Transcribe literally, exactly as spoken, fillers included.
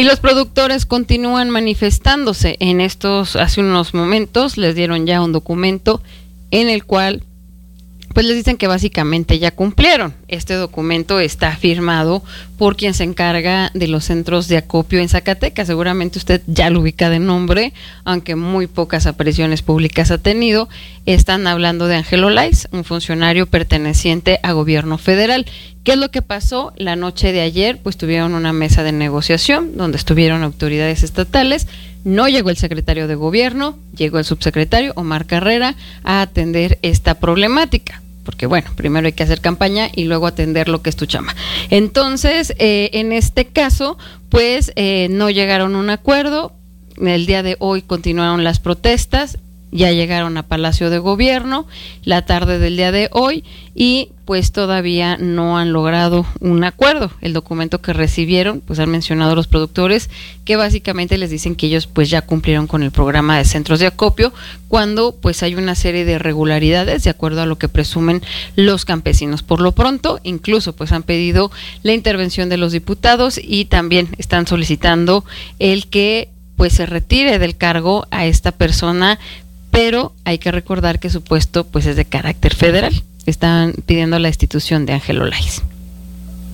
Y los productores continúan manifestándose. En estos, hace unos momentos, les dieron ya un documento en el cual pues les dicen que básicamente ya cumplieron. Este documento está firmado por quien se encarga de los centros de acopio en Zacatecas. Seguramente usted ya lo ubica de nombre, aunque muy pocas apariciones públicas ha tenido. Están hablando de Ángel Olaiz, un funcionario perteneciente a gobierno federal. ¿Qué es lo que pasó? La noche de ayer, pues tuvieron una mesa de negociación donde estuvieron autoridades estatales. No llegó el secretario de gobierno, llegó el subsecretario Omar Carrera a atender esta problemática. Porque bueno, primero hay que hacer campaña y luego atender lo que es tu chamba. Entonces, eh, en este caso, pues eh, no llegaron a un acuerdo. El día de hoy continuaron las protestas. Ya llegaron a Palacio de Gobierno la tarde del día de hoy y pues todavía no han logrado un acuerdo. El documento que recibieron, pues han mencionado los productores que básicamente les dicen que ellos pues ya cumplieron con el programa de centros de acopio cuando pues hay una serie de irregularidades de acuerdo a lo que presumen los campesinos. Por lo pronto, incluso pues han pedido la intervención de los diputados y también están solicitando el que pues se retire del cargo a esta persona, pero hay que recordar que su puesto pues es de carácter federal. Están pidiendo la destitución de Ángel Olaiz.